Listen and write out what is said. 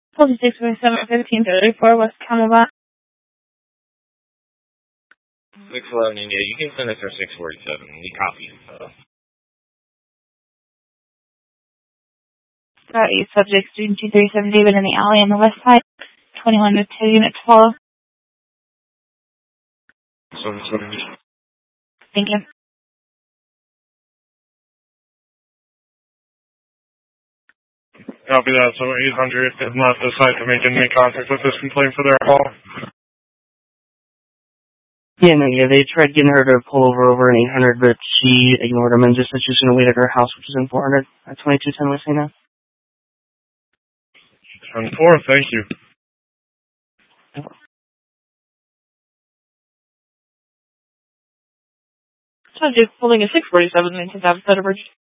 46.71534 West Camelback. 611 India, you can send us our 647. We copy it. Got a subject student 237 David in the alley on the west side. 21 to 2 unit 12. 770. Thank you. Copy that. So 800 has not decided to make any contact with this complaint for their call. Yeah, no, they tried getting her to pull over an 800, but she ignored them and just said she was going to wait at her house, which is in 400 at 2210 West now. 10-4, thank you. Subject pulling a 647 into Davison Bridge.